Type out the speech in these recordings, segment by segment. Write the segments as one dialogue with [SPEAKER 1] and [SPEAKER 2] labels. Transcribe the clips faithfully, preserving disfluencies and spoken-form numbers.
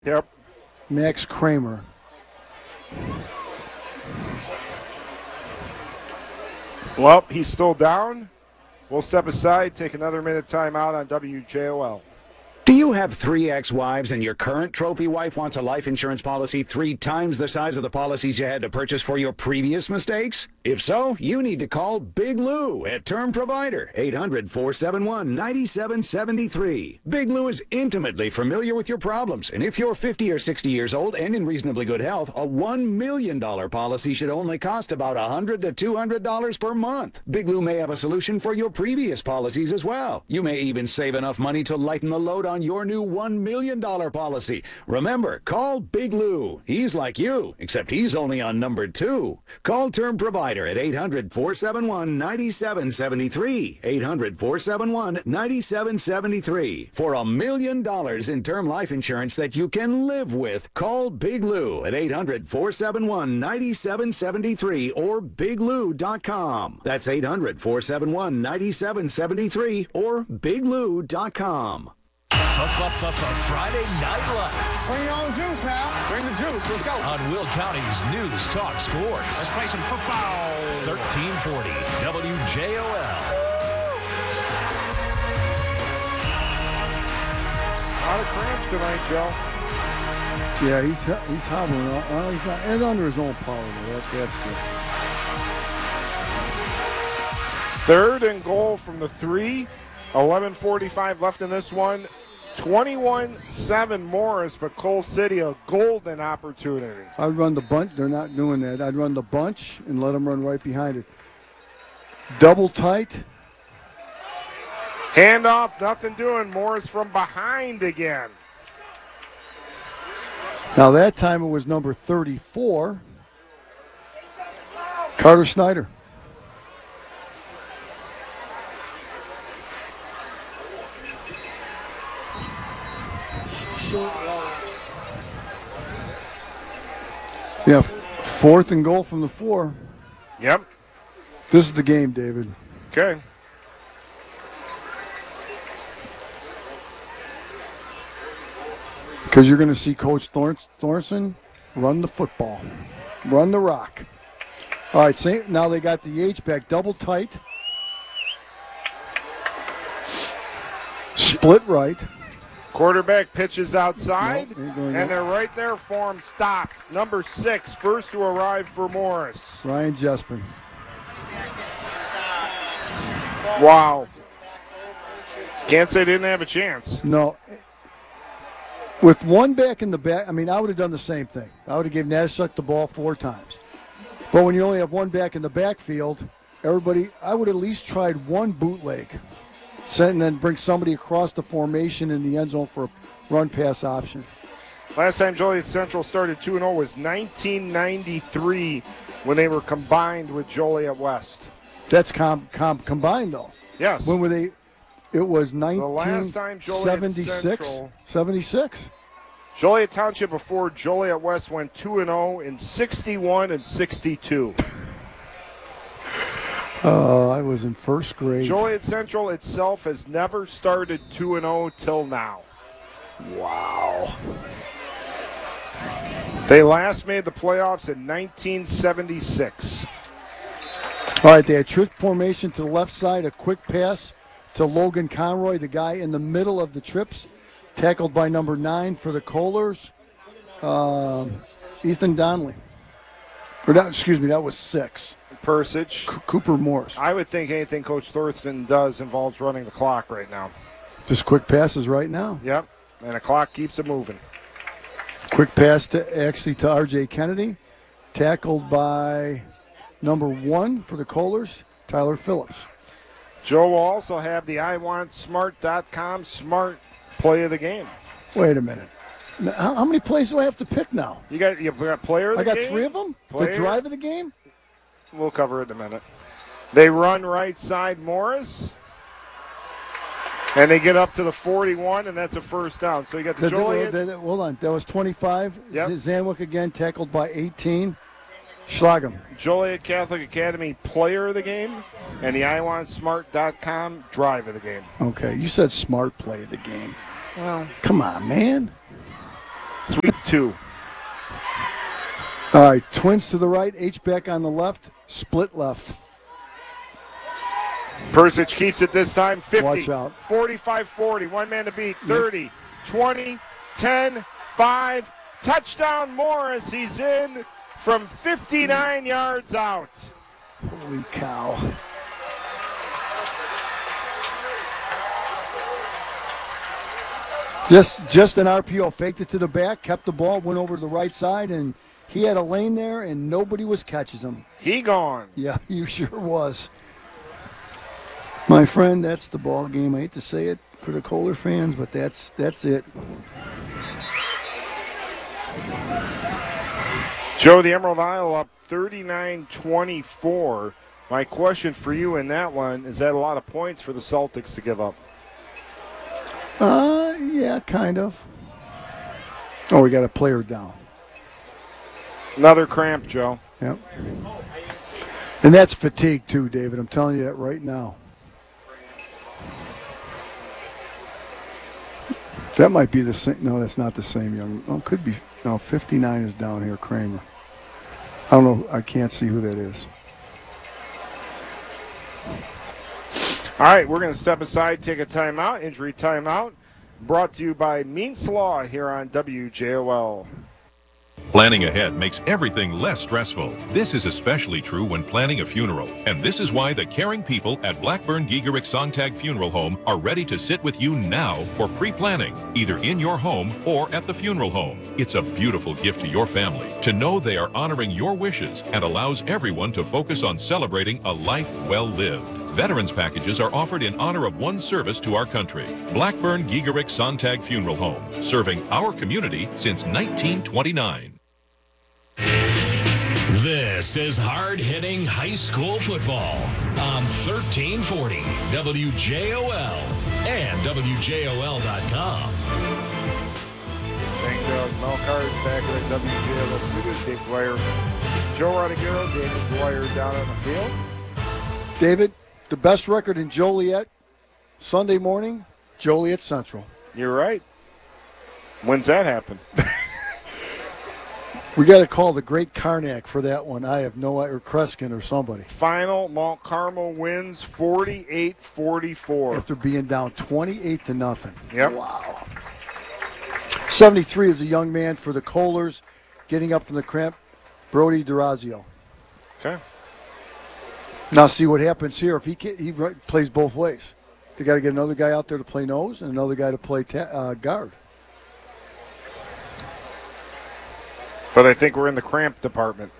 [SPEAKER 1] Yep.
[SPEAKER 2] Max Kramer.
[SPEAKER 1] Well, he's still down. We'll step aside, take another minute timeout on W J O L.
[SPEAKER 3] Do you have three ex-wives and your current trophy wife wants a life insurance policy three times the size of the policies you had to purchase for your previous mistakes? If so, you need to call Big Lou at Term Provider, eight hundred, four seven one, nine seven seven three. Big Lou is intimately familiar with your problems, and if you're fifty or sixty years old and in reasonably good health, a one million dollars policy should only cost about one hundred to two hundred dollars per month. Big Lou may have a solution for your previous policies as well. You may even save enough money to lighten the load on your new one million dollars policy. Remember, call Big Lou. He's like you, except he's only on number two. Call Term Provider at eight hundred, four seven one, nine seven seven three. eight hundred, four seven one, nine seven seven three. For a million dollars in term life insurance that you can live with, call Big Lou at eight hundred, four seven one, nine seven seven three or big lou dot com. That's eight hundred, four seven one, nine seven seven three or big lou dot com.
[SPEAKER 4] Friday Night Lights.
[SPEAKER 5] Bring your own juice now.
[SPEAKER 4] Bring the juice. Let's go. On Will County's News Talk Sports.
[SPEAKER 5] Let's play some football.
[SPEAKER 4] thirteen forty W J O L.
[SPEAKER 1] A lot of cramps tonight, Joe.
[SPEAKER 2] Yeah, he's he's hobbling. Well, he's not, and under his own power. That, that's good.
[SPEAKER 1] Third and goal from the three. eleven forty-five left in this one. twenty-one seven Morris, but Cole City a golden opportunity.
[SPEAKER 2] I'd run the bunch. They're not doing that. I'd run the bunch and let them run right behind it. Double tight.
[SPEAKER 1] Handoff, nothing doing. Morris from behind again.
[SPEAKER 2] Now that time it was number thirty-four, Carter Snyder. Yeah, f- fourth and goal from the four.
[SPEAKER 1] Yep.
[SPEAKER 2] This is the game, David.
[SPEAKER 1] Okay.
[SPEAKER 2] Because you're going to see Coach Thorn- Thornton run the football, run the rock. All right, Saint, now they got the H-back double tight. Split right.
[SPEAKER 1] Quarterback pitches outside,
[SPEAKER 2] Nope, ain't going
[SPEAKER 1] and
[SPEAKER 2] up.
[SPEAKER 1] they're right there for him. Stopped. Number six, first to arrive for Morris.
[SPEAKER 2] Ryan Jespin.
[SPEAKER 1] Wow. Can't say didn't have a chance.
[SPEAKER 2] No. With one back in the back, I mean, I would have done the same thing. I would have given Nashuk the ball four times. But when you only have one back in the backfield, everybody, I would at least tried one bootleg. Set and then bring somebody across the formation in the end zone for a run-pass option.
[SPEAKER 1] Last time Joliet Central started two and oh was nineteen ninety-three when they were combined with Joliet West.
[SPEAKER 2] That's com, com, combined, though.
[SPEAKER 1] Yes.
[SPEAKER 2] When were they? It was
[SPEAKER 1] last time Joliet
[SPEAKER 2] nineteen seventy-six.
[SPEAKER 1] Central-
[SPEAKER 2] seventy-six.
[SPEAKER 1] Joliet Township before Joliet West went two and oh in sixty-one and sixty-two.
[SPEAKER 2] Oh, I was in first grade.
[SPEAKER 1] Joliet Central itself has never started two and oh till now. Wow. They last made the playoffs in nineteen seventy-six.
[SPEAKER 2] All right, they had trick formation to the left side, a quick pass to Logan Conroy, the guy in the middle of the trips, tackled by number nine for the Kohlers, uh, Ethan Donnelly. Or that, excuse me, that was six.
[SPEAKER 1] Persich.
[SPEAKER 2] C- Cooper Morris.
[SPEAKER 1] I would think anything Coach Thornton does involves running the clock right now.
[SPEAKER 2] Just quick passes right now.
[SPEAKER 1] Yep, and the clock keeps it moving.
[SPEAKER 2] Quick pass to actually to R J Kennedy, tackled by number one for the Kohlers, Tyler Phillips.
[SPEAKER 1] Joe will also have the I want smart dot com smart play of the game.
[SPEAKER 2] Wait a minute. Now, How, how many plays do I have to pick now?
[SPEAKER 1] You got you got player of the
[SPEAKER 2] I got
[SPEAKER 1] game?
[SPEAKER 2] three of them?
[SPEAKER 1] Player?
[SPEAKER 2] The drive of the game?
[SPEAKER 1] We'll cover it in a minute. They run right side Morris. And they get up to the forty-one, and that's a first down. So you got the,
[SPEAKER 2] The-
[SPEAKER 1] Joliet.
[SPEAKER 2] the- the- hold on. That was twenty-five.
[SPEAKER 1] Yep.
[SPEAKER 2] Z- Zanwick again, tackled by eighteen. Schlagem.
[SPEAKER 1] Joliet Catholic Academy player of the game, and the I want smart dot com drive of the game.
[SPEAKER 2] Okay, you said smart play of the game.
[SPEAKER 1] Well,
[SPEAKER 2] Come on, man.
[SPEAKER 1] it's two.
[SPEAKER 2] All right, Twins to the right, H-back on the left, split left.
[SPEAKER 1] Persic keeps it this time. fifty,
[SPEAKER 2] Watch out.
[SPEAKER 1] forty-five forty. One man to beat. thirty, twenty, ten, five. Touchdown Morris. He's in from fifty-nine yards out.
[SPEAKER 2] Holy cow. Just just an R P O. Faked it to the back, kept the ball, went over to the right side, and he had a lane there, and nobody was catches him.
[SPEAKER 1] He gone.
[SPEAKER 2] Yeah, you sure was. My friend, that's the ball game. I hate to say it for the Kohler fans, but that's that's it.
[SPEAKER 1] Joe, the Emerald Isle up thirty-nine twenty-four. My question for you in that one, is that a lot of points for the Celtics to give up?
[SPEAKER 2] Uh, yeah, kind of. Oh, we got a player down.
[SPEAKER 1] Another cramp, Joe.
[SPEAKER 2] Yep. And that's fatigue too, David. I'm telling you that right now. That might be the same. No, that's not the same young. Oh, could be. No, fifty-nine is down here, Kramer. I don't know. I can't see who that is.
[SPEAKER 1] All right, we're going to step aside, take a timeout, injury timeout, brought to you by Means Law here on W J O L.
[SPEAKER 6] Planning ahead makes everything less stressful. This is especially true when planning a funeral. And this is why the caring people at Blackburn Giegerick Sontag Funeral Home are ready to sit with you now for pre-planning, either in your home or at the funeral home. It's a beautiful gift to your family to know they are honoring your wishes and allows everyone to focus on celebrating a life well lived. Veterans packages are offered in honor of one service to our country. Blackburn Giegerick Sontag Funeral Home, serving our community since nineteen twenty-nine.
[SPEAKER 4] This is hard-hitting high school football on thirteen forty W J O L and W J O L dot com.
[SPEAKER 1] Thanks, Alex Melkart, back at W J O L Studios. Dave Dwyer, Joe Rodriguero, David Dwyer down on the field.
[SPEAKER 2] David, the best record in Joliet, Sunday morning, Joliet Central.
[SPEAKER 1] You're right. When's that happen?
[SPEAKER 2] We got to call the great Karnak for that one. I have no idea, or Kreskin or somebody.
[SPEAKER 1] Final, Mount Carmel wins forty-eight forty-four.
[SPEAKER 2] After being down twenty-eight to nothing.
[SPEAKER 1] Yep.
[SPEAKER 2] Wow. seventy-three is a young man for the Kohlers, getting up from the cramp, Brody Durazio.
[SPEAKER 1] Okay.
[SPEAKER 2] Now see what happens here. If he can, he plays both ways. They got to get another guy out there to play nose and another guy to play ta- uh, guard.
[SPEAKER 1] But I think we're in the cramp department.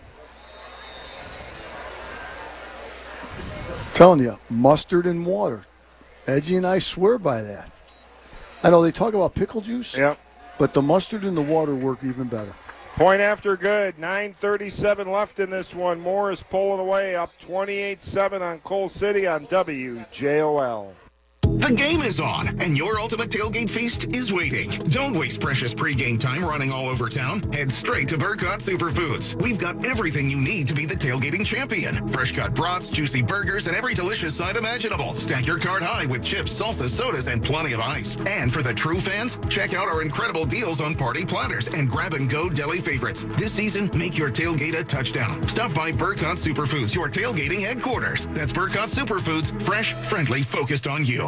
[SPEAKER 2] I'm telling you, mustard and water. Edgy and I swear by that. I know they talk about pickle juice,
[SPEAKER 1] Yep.
[SPEAKER 2] but the mustard and the water work even better.
[SPEAKER 1] Point after good. nine thirty-seven left in this one. Morris pulling away up twenty-eight seven on Coal City on W J O L.
[SPEAKER 7] The game is on, and your ultimate tailgate feast is waiting. Don't waste precious pregame time running all over town. Head straight to Burkott Superfoods. We've got everything you need to be the tailgating champion. Fresh cut brats, juicy burgers, and every delicious side imaginable. Stack your cart high with chips, salsa, sodas, and plenty of ice. And for the true fans, check out our incredible deals on party platters and grab-and-go deli favorites. This season, make your tailgate a touchdown. Stop by Burkott Superfoods, your tailgating headquarters. That's Burkott Superfoods, fresh, friendly, focused on you.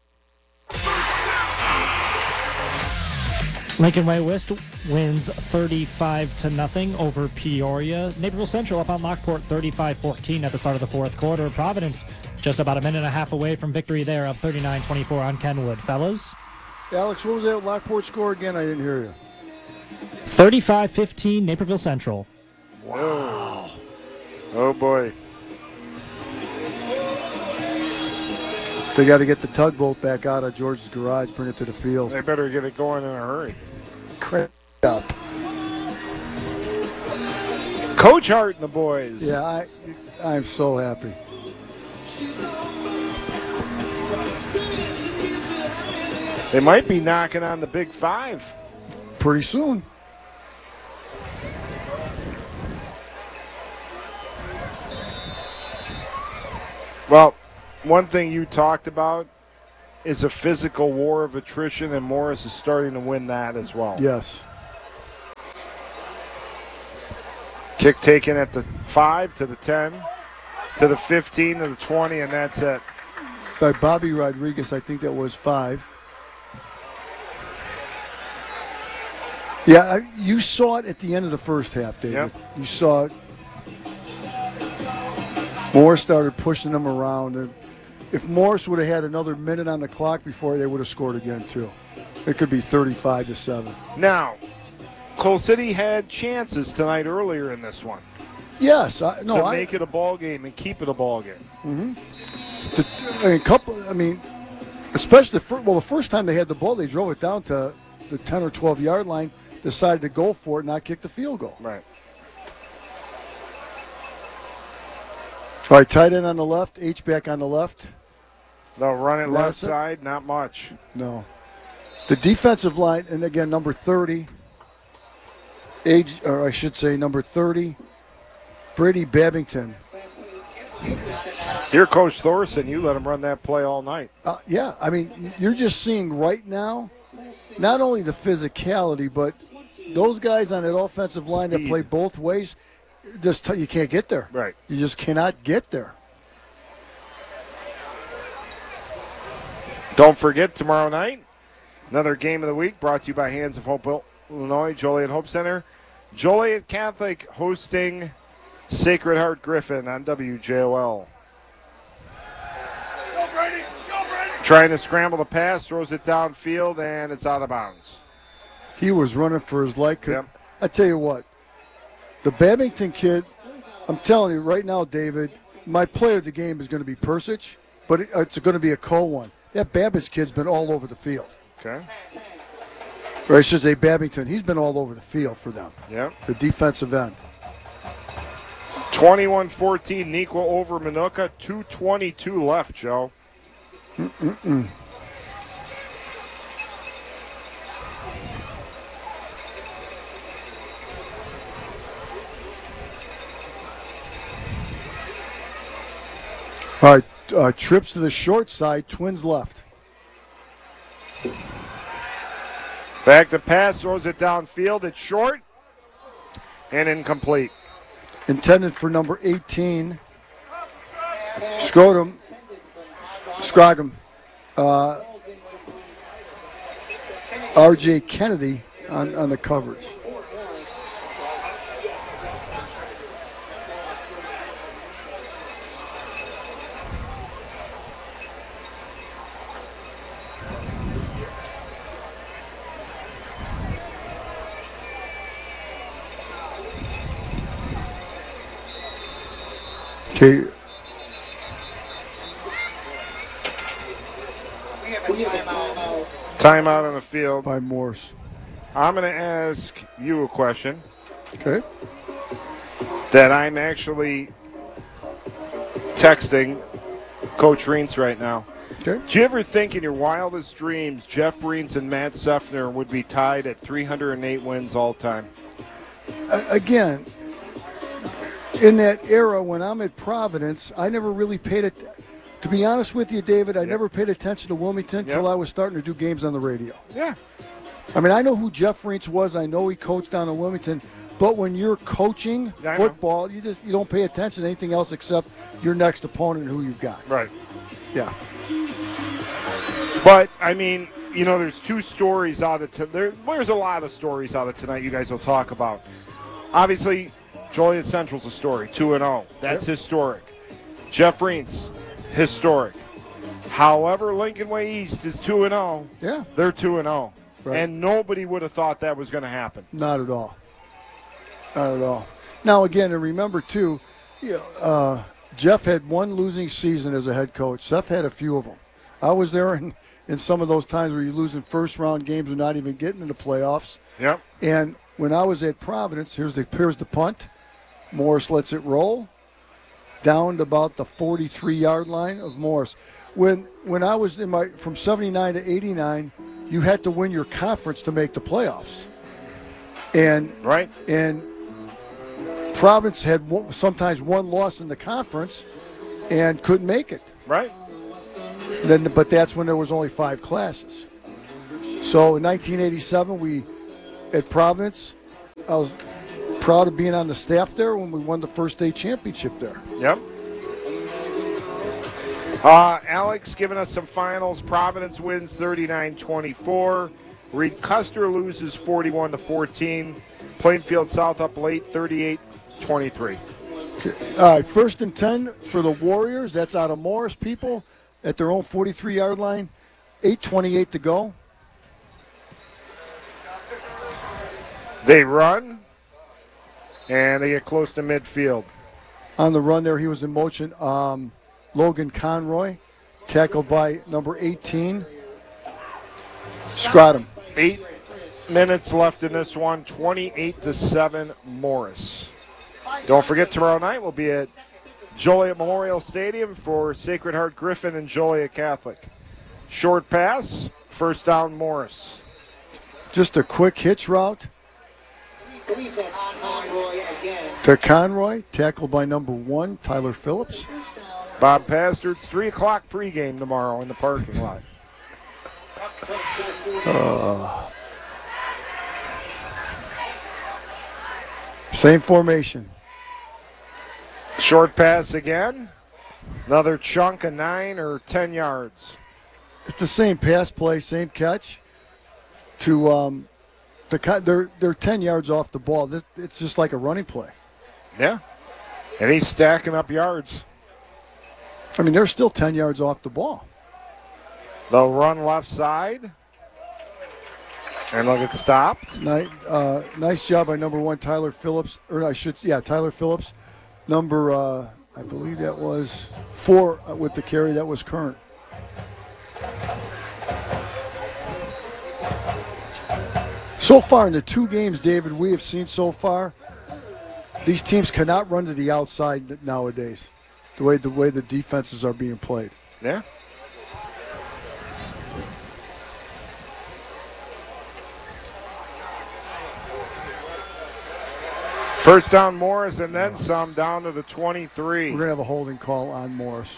[SPEAKER 8] Lincoln Way West wins thirty-five to nothing over Peoria. Naperville Central up on Lockport thirty-five fourteen at the start of the fourth quarter. Providence just about a minute and a half away from victory there, up thirty-nine twenty-four on Kenwood. Fellas?
[SPEAKER 2] Alex, what was that Lockport score again? I didn't hear you.
[SPEAKER 8] thirty-five fifteen Naperville Central.
[SPEAKER 1] Wow. Oh, boy.
[SPEAKER 2] They got to get the tugboat back out of George's garage, bring it to the field.
[SPEAKER 1] They better get it going in a hurry.
[SPEAKER 2] Crank up.
[SPEAKER 1] Coach Hart and the boys.
[SPEAKER 2] Yeah, I, I'm so happy.
[SPEAKER 1] They might be knocking on the Big Five.
[SPEAKER 2] Pretty soon.
[SPEAKER 1] Well, one thing you talked about is a physical war of attrition, and Morris is starting to win that as well.
[SPEAKER 2] Yes.
[SPEAKER 1] Kick taken at the five, to the ten, to the fifteen, to the twenty, and that's it.
[SPEAKER 2] By Bobby Rodriguez, I think that was five. Yeah, I- you saw it at the end of the first half, David.
[SPEAKER 1] Yep.
[SPEAKER 2] You saw it. Morris started pushing them around. And if Morris would have had another minute on the clock before, they would have scored again, too. It could be thirty-five to seven.
[SPEAKER 1] Now, Coal City had chances tonight earlier in this one
[SPEAKER 2] Yes, I, no,
[SPEAKER 1] to
[SPEAKER 2] I,
[SPEAKER 1] make it a ball game and keep it a ball game.
[SPEAKER 2] the, I mean, couple. I mean, especially the fir- well, the first time they had the ball, they drove it down to the ten or twelve yard line, decided to go for it, not kick the field goal.
[SPEAKER 1] Right.
[SPEAKER 2] All right, tight end on the left, H back on the left.
[SPEAKER 1] They'll run it left
[SPEAKER 2] That's it.
[SPEAKER 1] side, not much.
[SPEAKER 2] No. The defensive line, and again, number thirty, age, or I should say, number thirty, Brady Babington.
[SPEAKER 1] Here, Coach Thorson, you let him run that play all night.
[SPEAKER 2] Uh, yeah, I mean, you're just seeing right now, not only the physicality, but those guys on that offensive line that
[SPEAKER 1] Speed.
[SPEAKER 2] play both ways, just t- you can't get there.
[SPEAKER 1] Right.
[SPEAKER 2] You just cannot get there.
[SPEAKER 1] Don't forget, tomorrow night, another game of the week brought to you by Hands of Hope, Illinois, Joliet Hope Center. Joliet Catholic hosting Sacred Heart Griffin on W J O L.
[SPEAKER 5] Go, Brady! Go, Brady!
[SPEAKER 1] Trying to scramble the pass, throws it downfield, and it's out of bounds.
[SPEAKER 2] He was running for his life. 'Cause
[SPEAKER 1] Yep.
[SPEAKER 2] I tell you what, the Babington kid, I'm telling you right now, David, my player of the game is going to be Persich, but it, it's going to be a Cole one. That Babbage kid's been all over the field.
[SPEAKER 1] Okay.
[SPEAKER 2] Or I should say Babington. He's been all over the field for them,
[SPEAKER 1] Yep.
[SPEAKER 2] the defensive end.
[SPEAKER 1] twenty-one fourteen, Nequa over Minooka. two twenty-two left, Joe.
[SPEAKER 2] Mm-mm-mm. All right, uh, trips to the short side, Twins left.
[SPEAKER 1] Back to pass, throws it downfield. It's short and incomplete.
[SPEAKER 2] Intended for number eighteen, Scrotum, Scrotum, uh, R J Kennedy on, on the coverage. Okay.
[SPEAKER 1] Timeout on the field.
[SPEAKER 2] By Morse.
[SPEAKER 1] I'm going to ask you a question
[SPEAKER 2] Okay.
[SPEAKER 1] that I'm actually texting Coach Reentz right now.
[SPEAKER 2] Okay.
[SPEAKER 1] Do you ever think in your wildest dreams Jeff Reentz and Matt Seffner would be tied at three hundred eight wins all time?
[SPEAKER 2] A- again, in that era when I'm at Providence, I never really paid it. To be honest with you, David, I
[SPEAKER 1] Yep.
[SPEAKER 2] never paid attention to Wilmington until
[SPEAKER 1] Yep.
[SPEAKER 2] I was starting to do games on the radio.
[SPEAKER 1] Yeah.
[SPEAKER 2] I mean, I know who Jeff Reentz was. I know he coached down in Wilmington. But when you're coaching
[SPEAKER 1] Yeah, I know.
[SPEAKER 2] football, you just you don't pay attention to anything else except your next opponent and who you've got.
[SPEAKER 1] Right.
[SPEAKER 2] Yeah.
[SPEAKER 1] But, I mean, you know, there's two stories out of t- there, there's a lot of stories out of tonight you guys will talk about. Obviously, Joliet Central's a story, two and oh. That's
[SPEAKER 2] Yep.
[SPEAKER 1] historic. Jeff Reentz, historic. However, Lincoln Way East is two and oh.
[SPEAKER 2] Yeah.
[SPEAKER 1] They're two and oh.
[SPEAKER 2] Right.
[SPEAKER 1] And nobody would have thought that was going to happen.
[SPEAKER 2] Not at all. Not at all. Now, again, and remember, too, you know, uh, Jeff had one losing season as a head coach. Seth had a few of them. I was there in, in some of those times where you're losing first-round games and not even getting into the playoffs.
[SPEAKER 1] Yep.
[SPEAKER 2] And when I was at Providence, here's the here's the punt. Morris lets it roll down to about the forty-three yard line of Morris. When when I was in my from seventy-nine to eighty-nine, you had to win your conference to make the playoffs. And
[SPEAKER 1] Right.
[SPEAKER 2] and Providence had one, sometimes one loss in the conference and couldn't make it.
[SPEAKER 1] Right.
[SPEAKER 2] Then, but that's when there was only five classes. So in nineteen eighty-seven, we at Providence, I was proud of being on the staff there when we won the first state championship there.
[SPEAKER 1] Yep. Uh, Alex giving us some finals. Providence wins thirty-nine twenty-four. Reed Custer loses forty-one to fourteen. Plainfield South up late thirty-eight twenty-three.
[SPEAKER 2] All right, first and ten for the Warriors. That's out of Morris, people, at their own forty-three-yard line. eight twenty-eight to go.
[SPEAKER 1] They run, and they get close to midfield.
[SPEAKER 2] On the run there, he was in motion. Um, Logan Conroy, tackled by number eighteen. Scrotum.
[SPEAKER 1] Eight minutes left in this one, twenty-eight to seven Morris. Don't forget, tomorrow night we'll be at Joliet Memorial Stadium for Sacred Heart Griffin and Joliet Catholic. Short pass, first down Morris.
[SPEAKER 2] Just a quick hitch route to Conroy, tackled by number one, Tyler Phillips.
[SPEAKER 1] Bob Pastard's three o'clock pregame tomorrow in the parking lot.
[SPEAKER 2] Uh, same formation.
[SPEAKER 1] Short pass again. Another chunk of nine or ten yards.
[SPEAKER 2] It's the same pass play, same catch. To um, the they're they're ten yards off the ball. This, it's just like a running play.
[SPEAKER 1] Yeah, and he's stacking up yards.
[SPEAKER 2] I mean, they're still ten yards off the ball.
[SPEAKER 1] They'll run left side, and they'll get stopped.
[SPEAKER 2] Nice, uh, nice job by number one, Tyler Phillips. Or I should, yeah, Tyler Phillips. Number, uh, I believe that was four with the carry. That was Current. So far in the two games, David, we have seen so far, these teams cannot run to the outside nowadays. The way the way the defenses are being played.
[SPEAKER 1] Yeah. First down Morris, and then some down to the twenty-three.
[SPEAKER 2] We're going to have a holding call on Morris.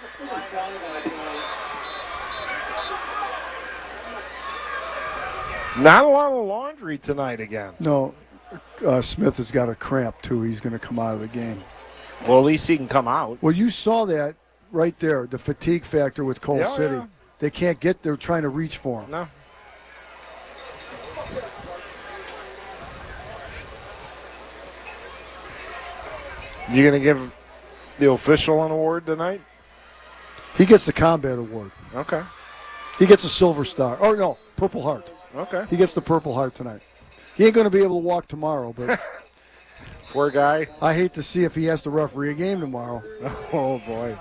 [SPEAKER 1] Not a lot of laundry tonight again.
[SPEAKER 2] No, uh, Smith has got a cramp, too. He's going to come out of the game.
[SPEAKER 1] Well, at least he can come out.
[SPEAKER 2] Well, you saw that right there, the fatigue factor with Coal
[SPEAKER 1] Yeah,
[SPEAKER 2] City.
[SPEAKER 1] yeah.
[SPEAKER 2] They can't get, they're trying to reach for him.
[SPEAKER 1] No. You going to give the official an award tonight?
[SPEAKER 2] He gets the combat award.
[SPEAKER 1] Okay.
[SPEAKER 2] He gets a silver star. Oh, no, Purple Heart.
[SPEAKER 1] Okay.
[SPEAKER 2] He gets the Purple Heart tonight. He ain't going to be able to walk tomorrow, but
[SPEAKER 1] Poor guy.
[SPEAKER 2] I hate to see if he has to referee a game tomorrow.
[SPEAKER 1] Oh, boy.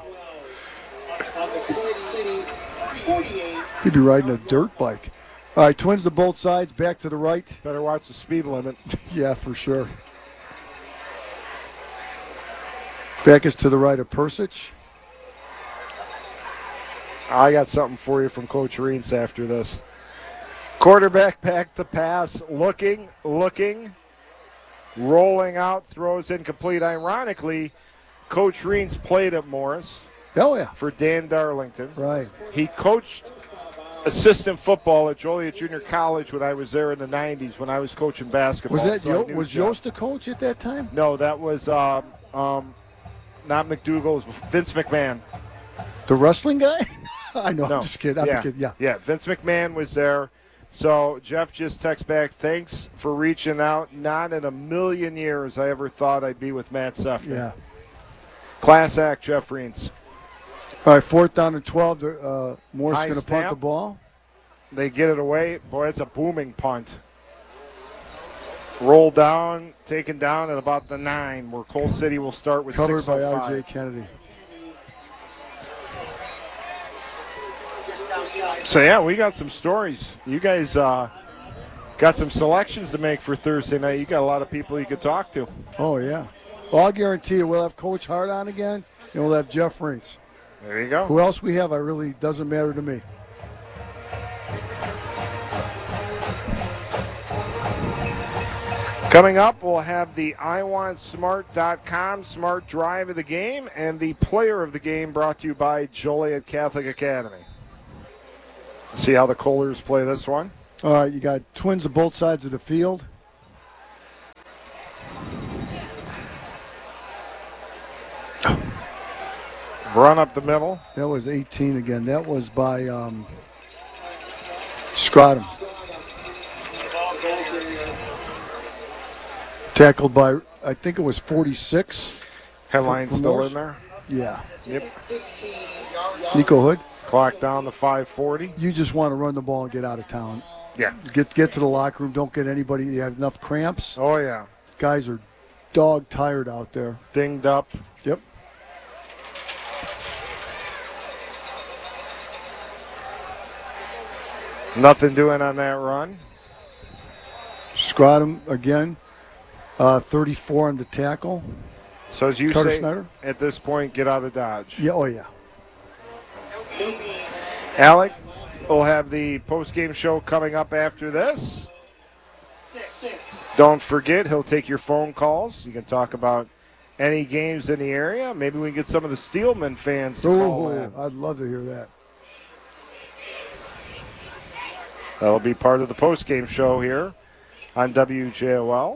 [SPEAKER 2] He'd be riding a dirt bike. All right, Twins to both sides, back to the right.
[SPEAKER 1] Better watch the speed limit.
[SPEAKER 2] Yeah, for sure. Back is to the right of Persich.
[SPEAKER 1] I got something for you from Coach Reentz after this. Quarterback back to pass, looking, looking, rolling out, throws incomplete. Ironically, Coach Reentz played at Morris.
[SPEAKER 2] Oh, yeah.
[SPEAKER 1] For Dan Darlington.
[SPEAKER 2] Right.
[SPEAKER 1] He coached assistant football at Joliet Junior College when I was there in the nineties when I was coaching basketball.
[SPEAKER 2] Was that
[SPEAKER 1] so I
[SPEAKER 2] Yo-
[SPEAKER 1] knew
[SPEAKER 2] was
[SPEAKER 1] Joe.
[SPEAKER 2] Yost the coach at that time?
[SPEAKER 1] No, that was um, um, not McDougal. It was Vince McMahon.
[SPEAKER 2] The wrestling guy? I know,
[SPEAKER 1] No.
[SPEAKER 2] I'm just kidding. I'm
[SPEAKER 1] yeah.
[SPEAKER 2] kidding. Yeah.
[SPEAKER 1] Yeah, Vince McMahon was there. So Jeff just texts back, thanks for reaching out. Not in a million years I ever thought I'd be with Matt Sefton.
[SPEAKER 2] Yeah.
[SPEAKER 1] Class act, Jeff Reentz.
[SPEAKER 2] All right, fourth down and twelve. Uh, Morris
[SPEAKER 1] High
[SPEAKER 2] going to punt
[SPEAKER 1] snap.
[SPEAKER 2] the ball.
[SPEAKER 1] They get it away. Boy, it's a booming punt. Roll down, taken down at about the nine, where Coal City will start with
[SPEAKER 2] Covered by
[SPEAKER 1] six oh
[SPEAKER 2] R J
[SPEAKER 1] five.
[SPEAKER 2] Kennedy.
[SPEAKER 1] So, yeah, we got some stories. You guys uh, got some selections to make for Thursday night. You got a lot of people you could talk to.
[SPEAKER 2] Oh, yeah. Well, I'll guarantee you we'll have Coach Hart on again, and we'll have Jeff Reentz.
[SPEAKER 1] There you go.
[SPEAKER 2] Who else we have, I really doesn't matter to me.
[SPEAKER 1] Coming up, we'll have the I Want Smart dot com Smart Drive of the Game and the Player of the Game brought to you by Joliet Catholic Academy. Let's see how the Kohlers play this one.
[SPEAKER 2] All right, you got Twins on both sides of the field.
[SPEAKER 1] Run up the middle.
[SPEAKER 2] That was eighteen again. That was by um, Scrotum. Tackled by, I think it was forty-six.
[SPEAKER 1] Headline
[SPEAKER 2] from
[SPEAKER 1] still
[SPEAKER 2] Morse.
[SPEAKER 1] in there.
[SPEAKER 2] Yeah.
[SPEAKER 1] Yep.
[SPEAKER 2] Nico Hood.
[SPEAKER 1] Clock down to five forty.
[SPEAKER 2] You just want to run the ball and get out of town.
[SPEAKER 1] Yeah.
[SPEAKER 2] Get get to the locker room. Don't get anybody. You have enough cramps.
[SPEAKER 1] Oh, yeah.
[SPEAKER 2] Guys are dog tired out there.
[SPEAKER 1] Dinged up.
[SPEAKER 2] Yep.
[SPEAKER 1] Nothing doing on that run.
[SPEAKER 2] Scrotum again. Uh, thirty-four on the tackle.
[SPEAKER 1] So as you
[SPEAKER 2] Carter
[SPEAKER 1] say,
[SPEAKER 2] Snyder?
[SPEAKER 1] at this point, get out of Dodge.
[SPEAKER 2] Yeah. Oh yeah.
[SPEAKER 1] Alec, we'll have the post-game show coming up after this. Don't forget, he'll take your phone calls. You can talk about any games in the area. Maybe we can get some of the Steelman fans to call in.
[SPEAKER 2] Oh, I'd love to hear that.
[SPEAKER 1] That'll be part of the post-game show here on W J O L.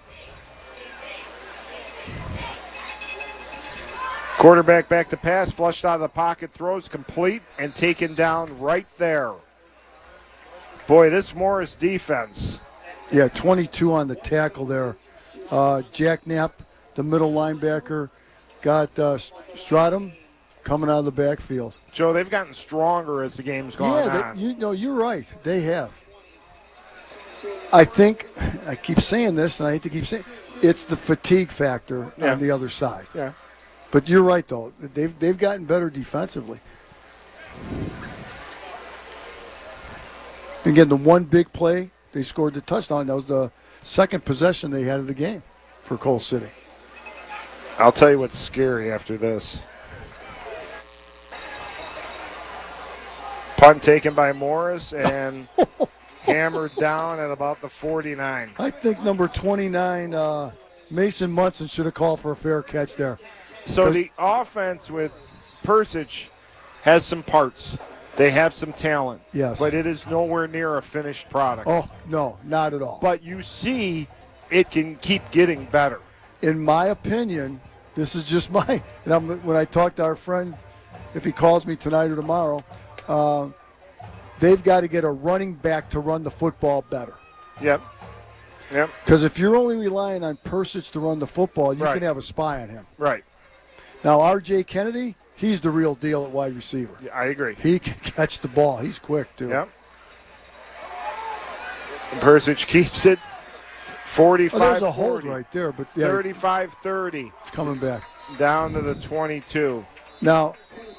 [SPEAKER 1] Quarterback back to pass, flushed out of the pocket, throws complete and taken down right there. Boy, this Morris defense.
[SPEAKER 2] Yeah, twenty-two on the tackle there. Uh, Jack Knapp, the middle linebacker, got uh, Stratum coming out of the backfield.
[SPEAKER 1] Joe, they've gotten stronger as the game's gone
[SPEAKER 2] yeah,
[SPEAKER 1] on.
[SPEAKER 2] they, you know, you're right. They have. I think, I keep saying this, and I hate to keep saying it's the fatigue factor
[SPEAKER 1] Yeah.
[SPEAKER 2] on the other side.
[SPEAKER 1] Yeah.
[SPEAKER 2] But you're right, though. They've, they've gotten better defensively. Again, the one big play, they scored the touchdown. That was the second possession they had of the game for Coal City.
[SPEAKER 1] I'll tell you what's scary after this. Punt taken by Morris and hammered down at about the forty-nine.
[SPEAKER 2] I think number twenty-nine, uh, Mason Munson, should have called for a fair catch there.
[SPEAKER 1] So the offense with Persich has some parts. They have some talent.
[SPEAKER 2] Yes.
[SPEAKER 1] But it is nowhere near a finished product.
[SPEAKER 2] Oh, no, not at all.
[SPEAKER 1] But you see it can keep getting better.
[SPEAKER 2] In my opinion, this is just my, and I'm, when I talk to our friend, if he calls me tonight or tomorrow, uh, they've got to get a running back to run the football better.
[SPEAKER 1] Yep. Yep.
[SPEAKER 2] Because if you're only relying on Persich to run the football, you
[SPEAKER 1] Right.
[SPEAKER 2] can have a spy on him.
[SPEAKER 1] Right.
[SPEAKER 2] Now, R J Kennedy, he's the real deal at wide receiver.
[SPEAKER 1] Yeah, I agree.
[SPEAKER 2] He can catch the ball. He's quick, too.
[SPEAKER 1] Yep. And Persich keeps it forty-five
[SPEAKER 2] Oh, there's a hold
[SPEAKER 1] forty.
[SPEAKER 2] right there, but yeah,
[SPEAKER 1] thirty-five thirty.
[SPEAKER 2] it's coming back.
[SPEAKER 1] Down to the twenty-two.
[SPEAKER 2] Now,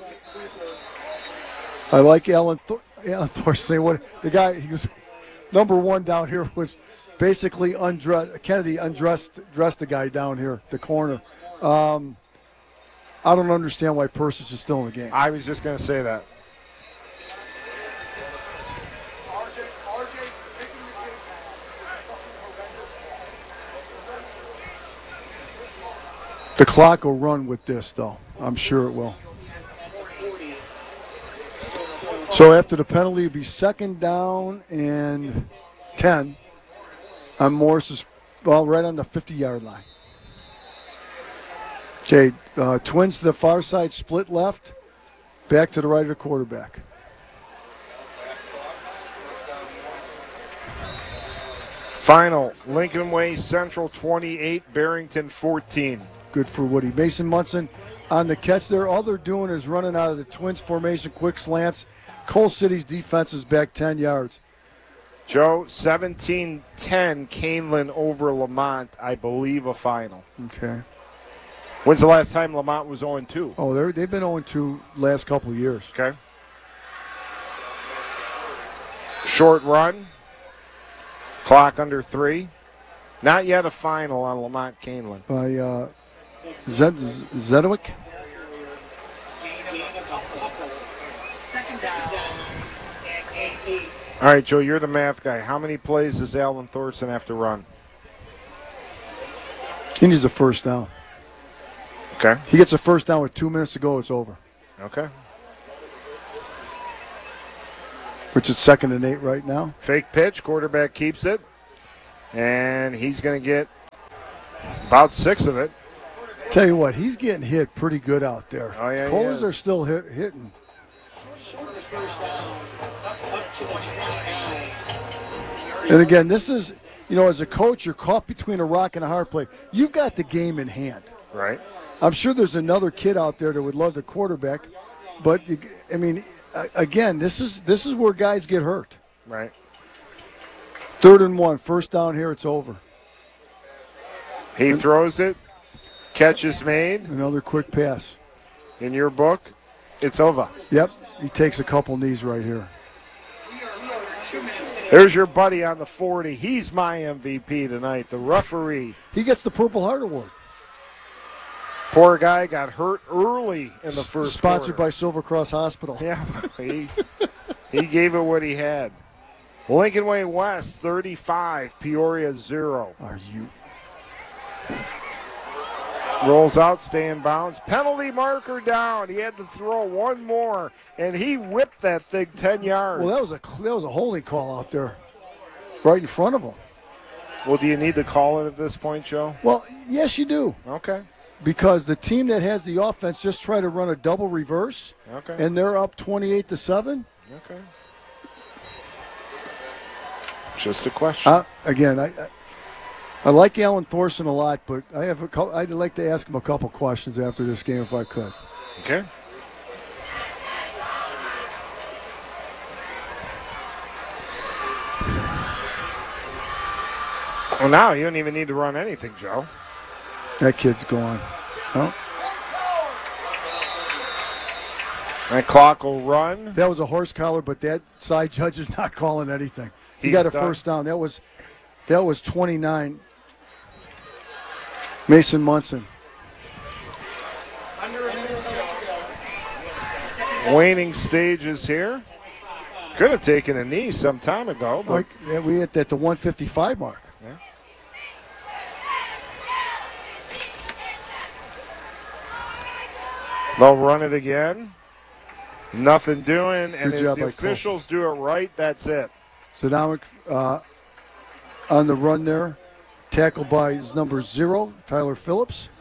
[SPEAKER 2] I like Alan, Th- Alan Thorson saying what the guy, he was number one down here was basically undressed. Kennedy undressed dressed the guy down here, the corner. Um, I don't understand why Persich is still in the game.
[SPEAKER 1] I was just going to say that.
[SPEAKER 2] The clock will run with this, though. I'm sure it will. So after the penalty, it'll be second down and ten on Morris's, well, right on the fifty-yard line. Okay, uh, Twins to the far side, split left, back to the right of the quarterback.
[SPEAKER 1] Final, Lincoln Way Central twenty-eight, Barrington fourteen.
[SPEAKER 2] Good for Woody. Mason Munson on the catch there. All they're doing is running out of the Twins formation, quick slants. Coal City's defense is back ten yards.
[SPEAKER 1] Joe, seventeen ten, Canelan over Lamont, I believe a final.
[SPEAKER 2] Okay.
[SPEAKER 1] When's the last time Lamont was oh and two?
[SPEAKER 2] Oh, they're, they've been oh and two last couple of years.
[SPEAKER 1] Okay. Short run. Clock under three. Not yet a final on Lamont Canelan.
[SPEAKER 2] By uh, Zed- Zedowick.
[SPEAKER 1] All right, Joe, you're the math guy. How many plays does Alan Thorson have to run?
[SPEAKER 2] He needs a first down.
[SPEAKER 1] Okay.
[SPEAKER 2] He gets a first down with two minutes to go, it's over.
[SPEAKER 1] Okay.
[SPEAKER 2] Which is second and eight right now.
[SPEAKER 1] Fake pitch, quarterback keeps it. And he's going to get about six of it.
[SPEAKER 2] Tell you what, he's getting hit pretty good out there.
[SPEAKER 1] Oh, yeah, he
[SPEAKER 2] Kohlers
[SPEAKER 1] is.
[SPEAKER 2] are still hit, hitting. And again, this is, you know, as a coach, you're caught between a rock and a hard place. You've got the game in hand.
[SPEAKER 1] Right.
[SPEAKER 2] I'm sure there's another kid out there that would love to quarterback, but you, I mean, again, this is this is where guys get hurt.
[SPEAKER 1] Right.
[SPEAKER 2] Third and one, first down here, it's over.
[SPEAKER 1] He throws it. Catch is made.
[SPEAKER 2] Another quick pass.
[SPEAKER 1] In your book, it's over.
[SPEAKER 2] Yep, he takes a couple knees right here.
[SPEAKER 1] There's your buddy on the forty. He's my M V P tonight, the referee.
[SPEAKER 2] He gets the Purple Heart Award.
[SPEAKER 1] Poor guy got hurt early in the first
[SPEAKER 2] Sponsored
[SPEAKER 1] quarter.
[SPEAKER 2] by Silver Cross Hospital.
[SPEAKER 1] Yeah, he, he gave it what he had. Lincoln Way West, thirty-five. Peoria, zero.
[SPEAKER 2] Are you?
[SPEAKER 1] Rolls out, stay in bounds. Penalty marker down. He had to throw one more, and he whipped that thing ten yards.
[SPEAKER 2] Well, that was a that was a holding call out there, right in front of him.
[SPEAKER 1] Well, do you need to call it at this point, Joe?
[SPEAKER 2] Well, yes, you do.
[SPEAKER 1] Okay.
[SPEAKER 2] Because the team that has the offense just tried to run a double reverse,
[SPEAKER 1] Okay.
[SPEAKER 2] and they're up twenty-eight to seven.
[SPEAKER 1] Okay. Just a question.
[SPEAKER 2] Uh, again, I, I I like Alan Thorson a lot, but I have a couple, I'd like to ask him a couple questions after this game if I could.
[SPEAKER 1] Okay. Well, now you don't even need to run anything, Joe.
[SPEAKER 2] That kid's gone. Oh,
[SPEAKER 1] That clock will run.
[SPEAKER 2] that was a horse collar, but that side judge is not calling anything. He
[SPEAKER 1] He's
[SPEAKER 2] got a
[SPEAKER 1] done.
[SPEAKER 2] first down. That was that was twenty-nine. Mason Munson.
[SPEAKER 1] Waning stages here. Could have taken a knee some time ago, but
[SPEAKER 2] Like, yeah, we hit at the one fifty-five mark.
[SPEAKER 1] they'll run it again. Nothing doing, and
[SPEAKER 2] Good
[SPEAKER 1] if
[SPEAKER 2] job
[SPEAKER 1] the
[SPEAKER 2] by
[SPEAKER 1] officials do it right, that's it.
[SPEAKER 2] So now uh, on the run there, tackled by his number zero, Tyler Phillips.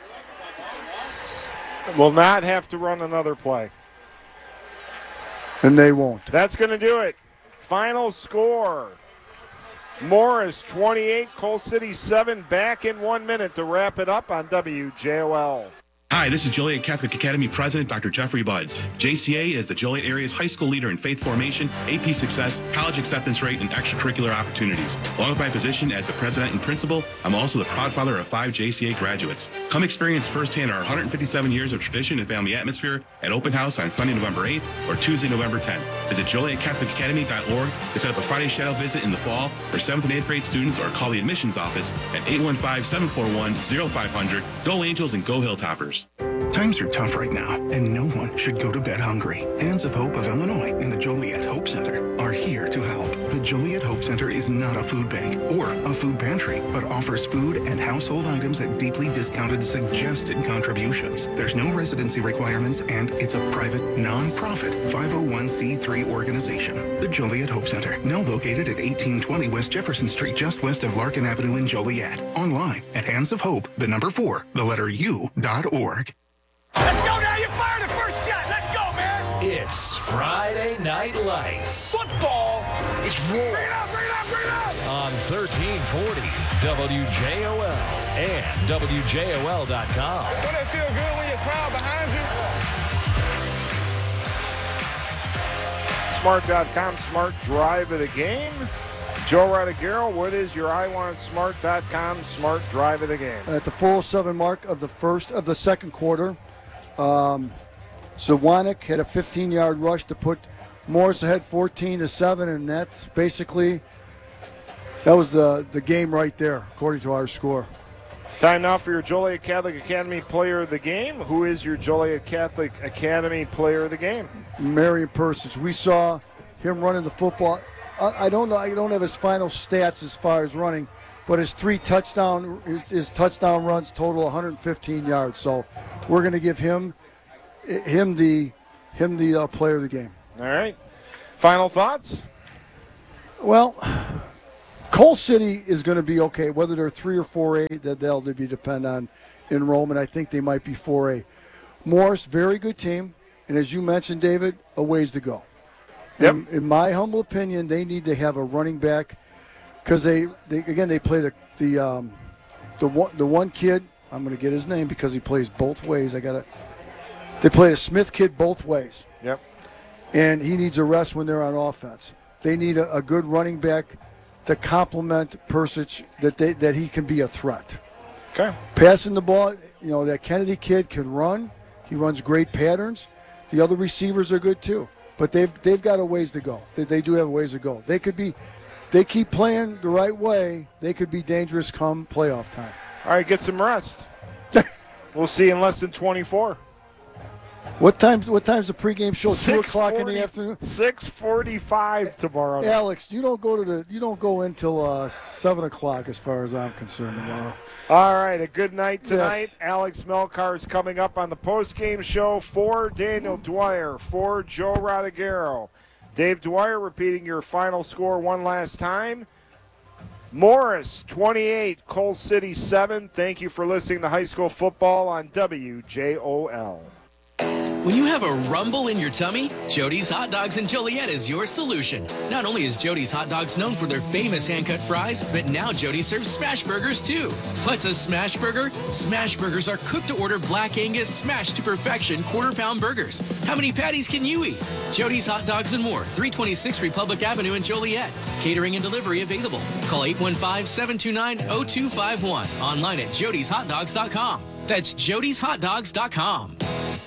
[SPEAKER 1] Will not have to run another play.
[SPEAKER 2] And they won't.
[SPEAKER 1] That's going to do it. Final score. Morris twenty-eight, Coal City seven. Back in one minute to wrap it up on W J O L.
[SPEAKER 9] Hi, this is Joliet Catholic Academy President Doctor Jeffrey Buds. J C A is the Joliet area's high school leader in faith formation, A P success, college acceptance rate, and extracurricular opportunities. Along with my position as the president and principal, I'm also the proud father of five J C A graduates. Come experience firsthand our one hundred fifty-seven years of tradition and family atmosphere at Open House on Sunday, November eighth or Tuesday, November tenth. Visit Joliet Catholic Academy dot org to set up a Friday shadow visit in the fall for seventh and eighth grade students, or call the admissions office at eight one five, seven four one, zero five zero zero. Go Angels and go Hilltoppers.
[SPEAKER 7] Times are tough right now, and no one should go to bed hungry. Hands of Hope of Illinois and the Joliet Hope Center are here to help. The Joliet Hope Center is not a food bank or a food pantry, but offers food and household items at deeply discounted suggested contributions. There's no residency requirements, and it's a private, non-profit five oh one c three organization. The Joliet Hope Center, now located at eighteen twenty West Jefferson Street, just west of Larkin Avenue in Joliet. Online at hands of hope, the number four, the letter U, dot org.
[SPEAKER 5] Let's go now. You fired the first shot. Let's go, man.
[SPEAKER 4] It's Friday Night Lights
[SPEAKER 5] Football is war. Bring it up, bring it up, bring it up.
[SPEAKER 4] on thirteen forty W J O L and W J O L dot com.
[SPEAKER 5] Don't it feel good when your crowd behind you?
[SPEAKER 1] Smart dot com, smart drive of the game. Joe Rodriguez, what is your I want smart dot com smart drive of the game?
[SPEAKER 2] At the four oh seven mark of the first of the second quarter, um, Zawanik had a fifteen-yard rush to put Morris ahead fourteen to seven, and that's basically that was the the game right there, according to our score.
[SPEAKER 1] Time now for your Joliet Catholic Academy player of the game. Who is your Joliet Catholic Academy player of the game?
[SPEAKER 2] Marion Persons. We saw him running the football. I, I don't know. I don't have his final stats as far as running, but his three touchdown his, his touchdown runs total one hundred fifteen yards. So we're going to give him him the him the uh, player of the game.
[SPEAKER 1] All right. Final thoughts?
[SPEAKER 2] Well, Coal City is going to be okay. Whether they're three or four A, that they'll be depend on enrollment. I think they might be four A. Morris, very good team, and as you mentioned, David, a ways to go.
[SPEAKER 1] Yep.
[SPEAKER 2] In, in my humble opinion, they need to have a running back because they, they again they play the the um, the one the one kid. I'm going to get his name because he plays both ways. I got to. They play a Smith kid both ways.
[SPEAKER 1] Yep.
[SPEAKER 2] And he needs a rest when they're on offense. They need a, a good running back to complement Persich, that they, that he can be a threat.
[SPEAKER 1] Okay.
[SPEAKER 2] Passing the ball, you know, that Kennedy kid can run. He runs great patterns. The other receivers are good too. But they've they've got a ways to go. They, they do have a ways to go. They could be, they keep playing the right way, they could be dangerous come playoff time.
[SPEAKER 1] All right, get some rest. We'll see you in less than twenty-four.
[SPEAKER 2] What time's what time's the pregame show? Two o'clock in the afternoon.
[SPEAKER 1] Six forty-five tomorrow.
[SPEAKER 2] Alex, you don't go to the you don't go until uh, seven o'clock, as far as I'm concerned tomorrow.
[SPEAKER 1] All right, a good night tonight.
[SPEAKER 2] Yes.
[SPEAKER 1] Alex Melcar is coming up on the postgame show for Daniel Dwyer, for Joe Rodiguero. Dave Dwyer repeating your final score one last time. Morris, twenty-eight, Coal City, seven. Thank you for listening to High School Football on W J O L.
[SPEAKER 10] When you have a rumble in your tummy, Jody's Hot Dogs in Joliet is your solution. Not only is Jody's Hot Dogs known for their famous hand-cut fries, but now Jody serves smash burgers too. What's a smash burger? Smash burgers are cooked-to-order Black Angus smashed to perfection quarter-pound burgers. How many patties can you eat? Jody's Hot Dogs and more, three twenty-six Republic Avenue in Joliet. Catering and delivery available. Call eight one five, seven two nine, zero two five one. Online at jodys hot dogs dot com. That's jodys hot dogs dot com.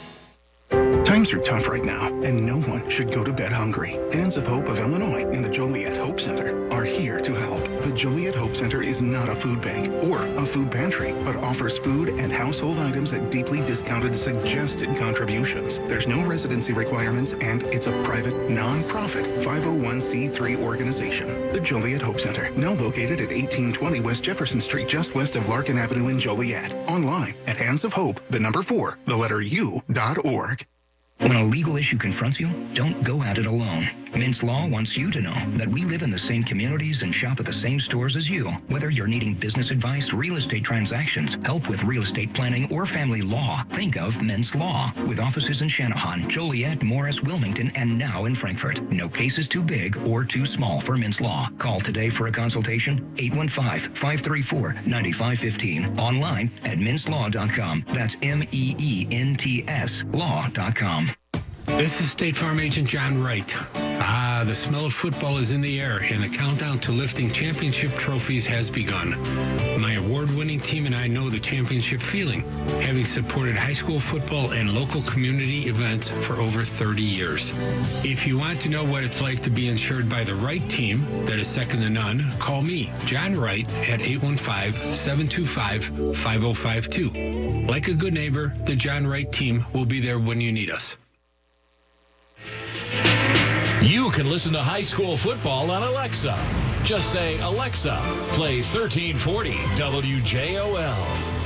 [SPEAKER 7] Times are tough right now, and no one should go to bed hungry. Hands of Hope of Illinois and the Joliet Hope Center are here to help. The Joliet Hope Center is not a food bank or a food pantry, but offers food and household items at deeply discounted suggested contributions. There's no residency requirements, and it's a private, non-profit five oh one c three organization. The Joliet Hope Center, now located at eighteen twenty West Jefferson Street, just west of Larkin Avenue in Joliet. Online at hands of hope, the number four, the letter U, dot org.
[SPEAKER 11] When a legal issue confronts you, don't go at it alone. Mintz Law wants you to know that we live in the same communities and shop at the same stores as you. Whether you're needing business advice, real estate transactions, help with real estate planning, or family law, think of Mintz Law. With offices in Shanahan, Joliet, Morris, Wilmington, and now in Frankfort. No case is too big or too small for Mintz Law. Call today for a consultation, eight one five, five three four, nine five one five. Online at mintz law dot com. That's M E E N T S law dot com.
[SPEAKER 12] This is State Farm Agent John Wright. Ah, the smell of football is in the air, and the countdown to lifting championship trophies has begun. My award-winning team and I know the championship feeling, having supported high school football and local community events for over thirty years. If you want to know what it's like to be insured by the right team that is second to none, call me, John Wright, at eight one five, seven two five, five oh five two. Like a good neighbor, the John Wright team will be there when you need us.
[SPEAKER 4] You can listen to high school football on Alexa. Just say, Alexa, play thirteen forty W J O L.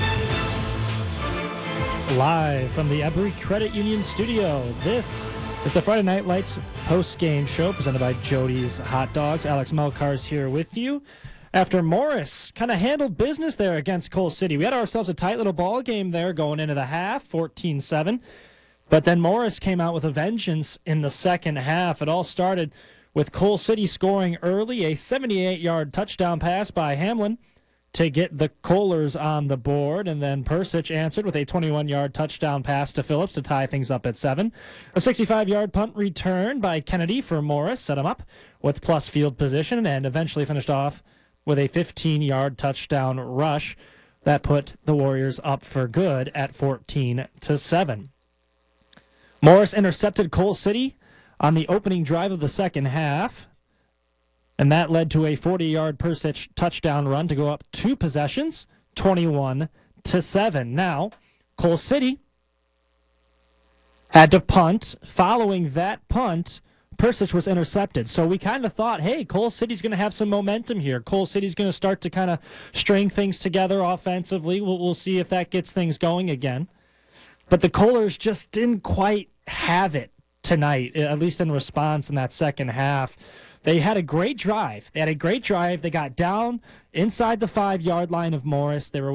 [SPEAKER 8] Live from the Embry Credit Union studio, this is the Friday Night Lights post-game show presented by Jody's Hot Dogs. Alex Melcar's here with you. After Morris kind of handled business there against Coal City. We had ourselves a tight little ball game there going into the half, fourteen seven. But then Morris came out with a vengeance in the second half. It all started with Coal City scoring early, a seventy-eight-yard touchdown pass by Hamlin to get the Kohlers on the board, and then Persich answered with a twenty-one-yard touchdown pass to Phillips to tie things up at seven. A sixty-five-yard punt return by Kennedy for Morris set him up with plus field position, and eventually finished off with a fifteen-yard touchdown rush that put the Warriors up for good at fourteen to seven. Morris intercepted Coal City on the opening drive of the second half, and that led to a forty-yard Persich touchdown run to go up two possessions, twenty-one to seven. Now, Coal City had to punt. Following that punt, Persich was intercepted. So we kind of thought, hey, Coal City's going to have some momentum here. Coal City's going to start to kind of string things together offensively. We'll, we'll see if that gets things going again. But the Kohlers just didn't quite have it tonight, at least in response in that second half. They had a great drive. They had a great drive. They got down inside the five-yard line of Morris. They were